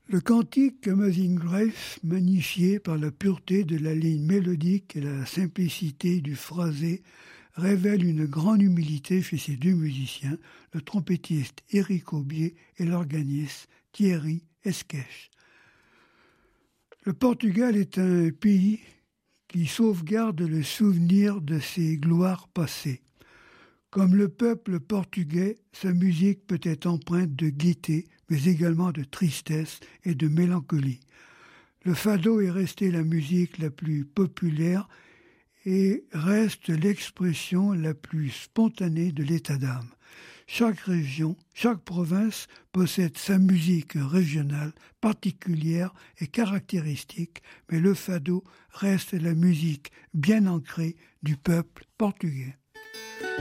Le cantique Amazing Grace, magnifié par la pureté de la ligne mélodique et la simplicité du phrasé, révèle une grande humilité chez ces deux musiciens, le trompettiste Éric Aubier et l'organiste Thierry Esquèche. Le Portugal est un pays qui sauvegarde le souvenir de ses gloires passées. Comme le peuple portugais, sa musique peut être empreinte de gaieté, mais également de tristesse et de mélancolie. Le fado est resté la musique la plus populaire et reste l'expression la plus spontanée de l'état d'âme. Chaque région, chaque province possède sa musique régionale particulière et caractéristique, mais le fado reste la musique bien ancrée du peuple portugais.